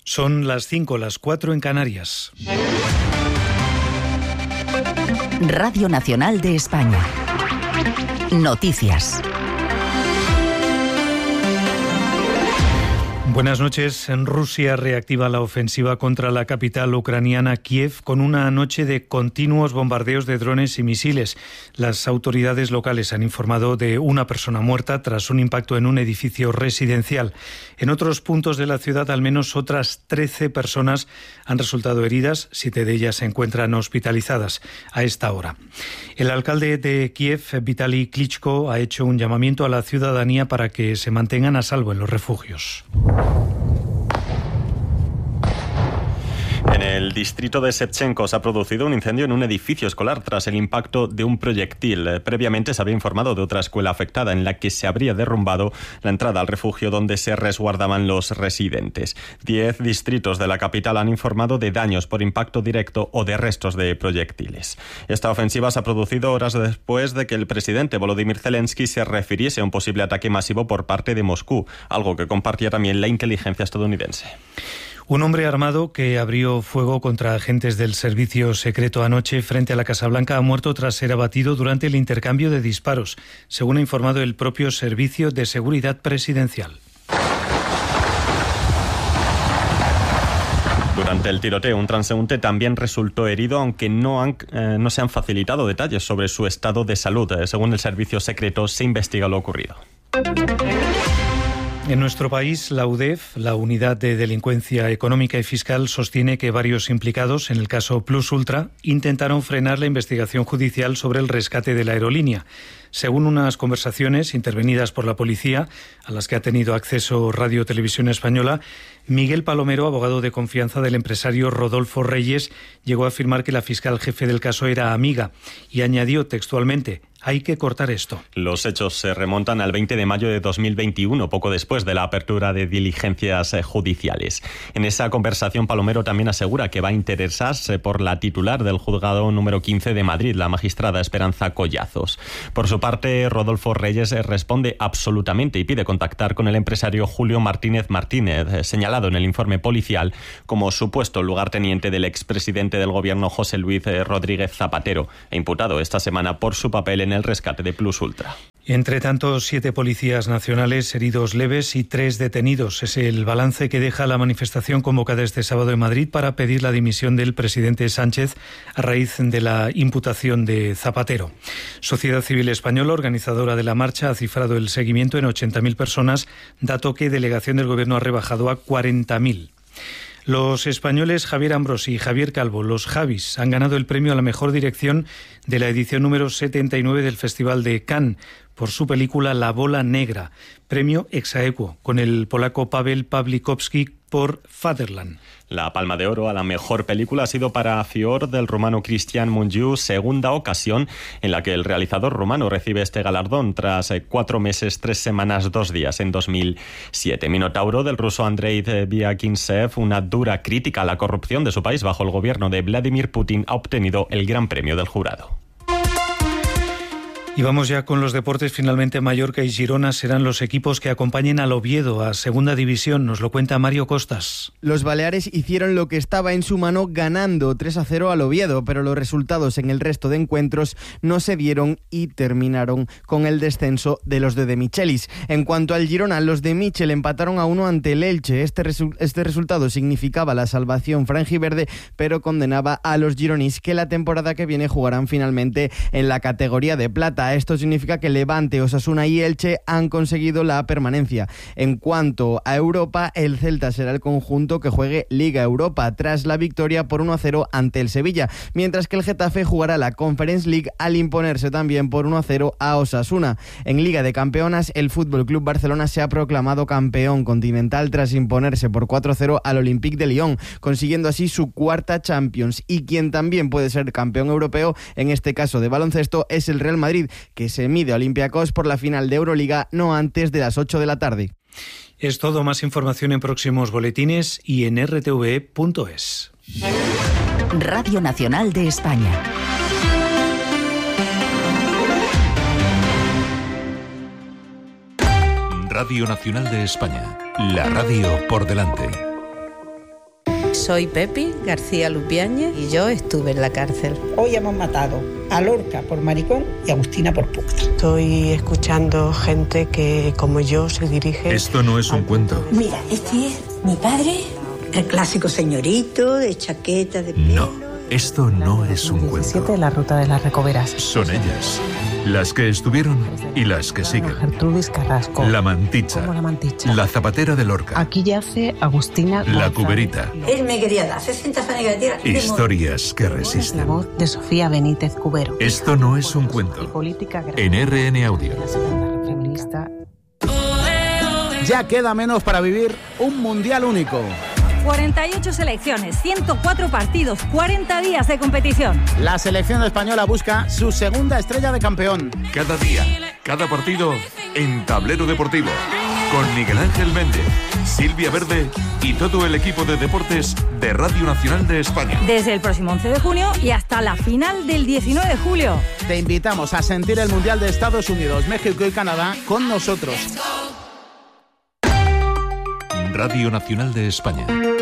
Son las 5, las 4 en Canarias. Radio Nacional de España. Noticias. Buenas noches. Rusia reactiva la ofensiva contra la capital ucraniana Kiev con una noche de continuos bombardeos de drones y misiles. Las autoridades locales han informado de una persona muerta tras un impacto en un edificio residencial. En otros puntos de la ciudad, al menos otras 13 personas han resultado heridas. 7 de ellas se encuentran hospitalizadas a esta hora. El alcalde de Kiev, Vitaly Klitschko, ha hecho un llamamiento a la ciudadanía para que se mantengan a salvo en los refugios. En el distrito de Shevchenko se ha producido un incendio en un edificio escolar tras el impacto de un proyectil. Previamente se había informado de otra escuela afectada en la que se habría derrumbado la entrada al refugio donde se resguardaban los residentes. 10 distritos de la capital han informado de daños por impacto directo o de restos de proyectiles. Esta ofensiva se ha producido horas después de que el presidente Volodymyr Zelensky se refiriese a un posible ataque masivo por parte de Moscú, algo que compartía también la inteligencia estadounidense. Un hombre armado que abrió fuego contra agentes del servicio secreto anoche frente a la Casa Blanca ha muerto tras ser abatido durante el intercambio de disparos, según ha informado el propio Servicio de Seguridad Presidencial. Durante el tiroteo, un transeúnte también resultó herido, aunque no se han facilitado detalles sobre su estado de salud. Según el servicio secreto, se investiga lo ocurrido. En nuestro país, la UDEF, la Unidad de Delincuencia Económica y Fiscal, sostiene que varios implicados en el caso Plus Ultra intentaron frenar la investigación judicial sobre el rescate de la aerolínea. Según unas conversaciones intervenidas por la policía, a las que ha tenido acceso Radio Televisión Española, Miguel Palomero, abogado de confianza del empresario Rodolfo Reyes, llegó a afirmar que la fiscal jefe del caso era amiga y añadió textualmente: hay que cortar esto. Los hechos se remontan al 20 de mayo de 2021, poco después de la apertura de diligencias judiciales. En esa conversación, Palomero también asegura que va a interesarse por la titular del juzgado número 15 de Madrid, la magistrada Esperanza Collazos. Por su parte, Rodolfo Reyes responde absolutamente y pide contactar con el empresario Julio Martínez Martínez, señalado en el informe policial como supuesto lugarteniente del expresidente del gobierno José Luis Rodríguez Zapatero, e imputado esta semana por su papel en el rescate de Plus Ultra. Entre tanto, 7 policías nacionales heridos leves y 3 detenidos. Es el balance que deja la manifestación convocada este sábado en Madrid para pedir la dimisión del presidente Sánchez a raíz de la imputación de Zapatero. Sociedad Civil Española, organizadora de la marcha, ha cifrado el seguimiento en 80.000 personas, dato que delegación del Gobierno ha rebajado a 40.000. Los españoles Javier Ambrosi y Javier Calvo, los Javis, han ganado el premio a la mejor dirección de la edición número 79 del Festival de Cannes por su película La Bola Negra, premio ex aequo con el polaco Paweł Pawlikowski por Fatherland. La Palma de Oro a la mejor película ha sido para Fior del rumano Cristian Mungiu, segunda ocasión en la que el realizador rumano recibe este galardón tras 4 meses, 3 semanas, 2 días en 2007. Minotauro del ruso Andrei Biakintsev, una dura crítica a la corrupción de su país bajo el gobierno de Vladimir Putin, ha obtenido el gran premio del jurado. Y vamos ya con los deportes. Finalmente, Mallorca y Girona serán los equipos que acompañen al Oviedo a Segunda División. Nos lo cuenta Mario Costas. Los baleares hicieron lo que estaba en su mano ganando 3-0 al Oviedo, pero los resultados en el resto de encuentros no se dieron y terminaron con el descenso de los de Michelis. En cuanto al Girona, los de Michel empataron a 1 ante el Elche. Este resultado significaba la salvación franjiverde, pero condenaba a los gironís, que la temporada que viene jugarán finalmente en la categoría de plata. Esto significa que Levante, Osasuna y Elche han conseguido la permanencia. En cuanto a Europa, el Celta será el conjunto que juegue Liga Europa tras la victoria por 1-0 ante el Sevilla, mientras que el Getafe jugará la Conference League al imponerse también por 1-0 a Osasuna. En Liga de Campeonas, el FC Barcelona se ha proclamado campeón continental tras imponerse por 4-0 al Olympique de Lyon, consiguiendo así su 4ª Champions. Y quien también puede ser campeón europeo, en este caso de baloncesto, es el Real Madrid, que se mide a Olympiacos por la final de Euroliga no antes de las 8 de la tarde. Es todo. Más información en próximos boletines y en rtve.es. Radio Nacional de España. Radio Nacional de España. La radio por delante. Soy Pepi García Lupiáñez y yo estuve en la cárcel. Hoy hemos matado a Lorca por maricón y a Agustina por puta. Estoy escuchando gente que, como yo, se dirige... Esto no es un cuento. Mira, este es mi padre, el clásico señorito de chaqueta de pelo. No, esto no es un cuento. La ruta de las Recoveras. Son ellas, las que estuvieron y las que siguen. Gertrudis Carrasco. La Manticha. ¿Cómo la Manticha? La Zapatera de Lorca. Aquí yace Agustina La González. Cuberita. Él me quería dar 60 fanegas de tierra. Historias que La resisten. voz de Sofía Benítez Cubero. Esto no es un cuento. Política En RN Audio. La segunda feminista. Ya queda menos para vivir un mundial único. 48 selecciones, 104 partidos, 40 días de competición. La selección española busca su segunda estrella de campeón. Cada día, cada partido en Tablero Deportivo. Con Miguel Ángel Méndez, Silvia Verde y todo el equipo de deportes de Radio Nacional de España. Desde el próximo 11 de junio y hasta la final del 19 de julio. Te invitamos a sentir el Mundial de Estados Unidos, México y Canadá con nosotros. Radio Nacional de España.